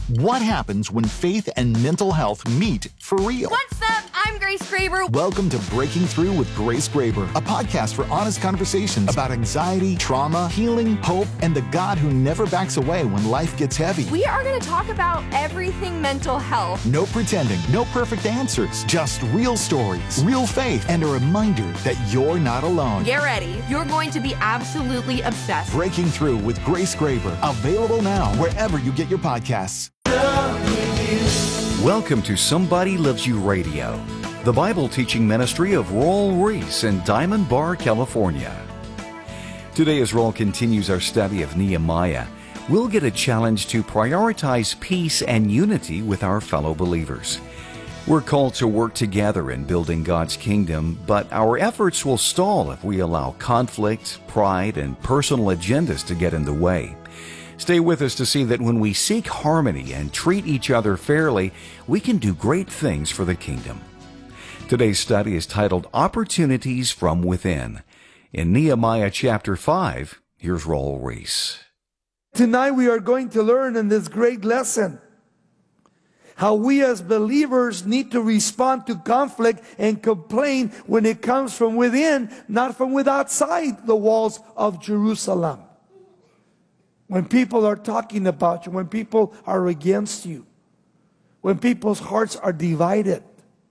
What happens when faith and mental health meet for real? What's up? I'm Grace Graber. Welcome to Breaking Through with Grace Graber, a podcast for honest conversations about anxiety, trauma, healing, hope, and the God who never backs away when life gets heavy. We are going to talk about everything mental health. No pretending, no perfect answers, just real stories, real faith, and a reminder that you're not alone. Get ready. You're going to be absolutely obsessed. Breaking Through with Grace Graber, available now wherever you get your podcasts. Welcome to Somebody Loves You Radio, the Bible teaching ministry of Raul Reese in Diamond Bar, California. Today, as Raul continues our study of Nehemiah, we'll get a challenge to prioritize peace and unity with our fellow believers. We're called to work together in building God's kingdom, but our efforts will stall if we allow conflict, pride, and personal agendas to get in the way. Stay with us to see that when we seek harmony and treat each other fairly, we can do great things for the kingdom. Today's study is titled Opportunities from Within. In Nehemiah chapter 5, here's Raul Reese. Tonight we are going to learn in this great lesson how we as believers need to respond to conflict and complain when it comes from within, not from outside the walls of Jerusalem. When people are talking about you, when people are against you, when people's hearts are divided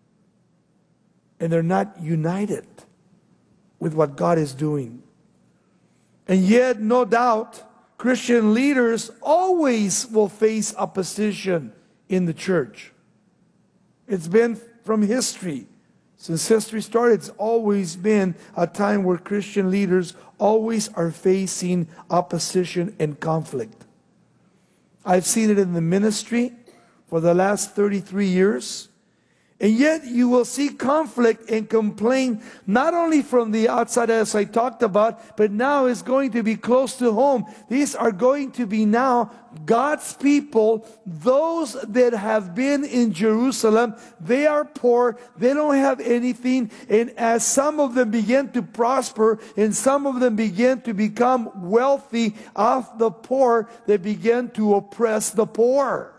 and they're not united with what God is doing. And yet, no doubt, Christian leaders always will face opposition in the church. It's been from history. Since history started, it's always been a time where Christian leaders always are facing opposition and conflict. I've seen it in the ministry for the last 33 years. And yet you will see conflict and complaint not only from the outside as I talked about, but now it's going to be close to home. These are going to be now God's people, those that have been in Jerusalem. They are poor, they don't have anything, and as some of them begin to prosper and some of them begin to become wealthy of the poor, they begin to oppress the poor.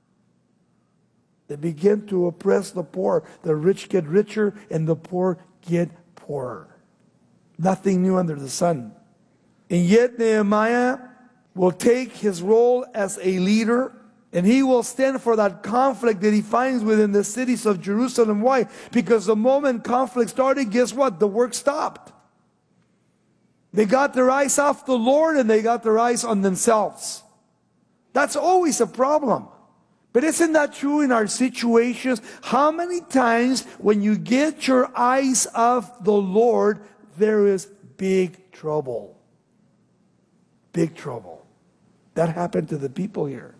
They begin to oppress the poor. The rich get richer and the poor get poorer. Nothing new under the sun. And yet Nehemiah will take his role as a leader, and he will stand for that conflict that he finds within the cities of Jerusalem. Why? Because the moment conflict started, guess what? The work stopped. They got their eyes off the Lord and they got their eyes on themselves. That's always a problem. But isn't that true in our situations? How many times when you get your eyes off the Lord, there is big trouble? Big trouble. That happened to the people here.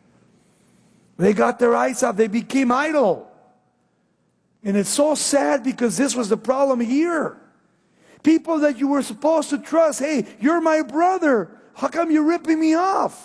They got their eyes off. They became idle. And it's so sad because this was the problem here. People that you were supposed to trust. Hey, you're my brother. How come you're ripping me off?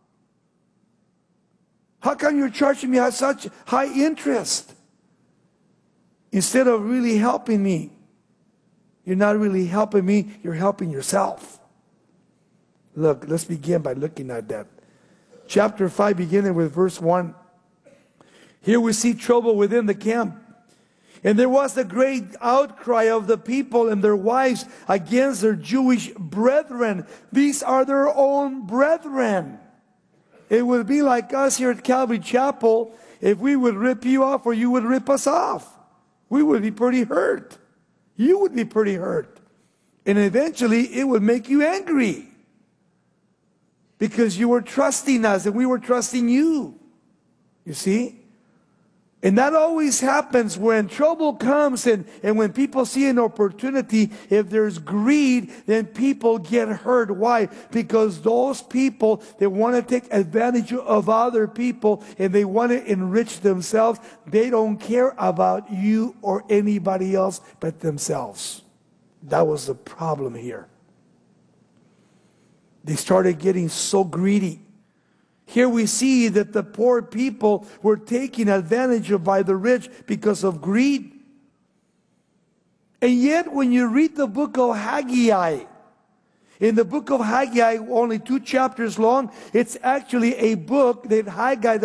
How come you're charging me at such high interest? Instead of really helping me, you're not really helping me, you're helping yourself. Look, let's begin by looking at that. Chapter 5, beginning with verse 1. Here we see trouble within the camp. And there was a great outcry of the people and their wives against their Jewish brethren. These are their own brethren. It would be like us here at Calvary Chapel if we would rip you off or you would rip us off. We would be pretty hurt. You would be pretty hurt. And eventually it would make you angry. Because you were trusting us and we were trusting you. You see? And that always happens when trouble comes and when people see an opportunity. If there's greed, then people get hurt. Why? Because those people, they want to take advantage of other people and they want to enrich themselves. They don't care about you or anybody else but themselves. That was the problem here. They started getting so greedy. Here we see that the poor people were taken advantage of by the rich because of greed. And yet when you read the book of Haggai, in the book of Haggai, only 2 chapters long, it's actually a book that Haggai,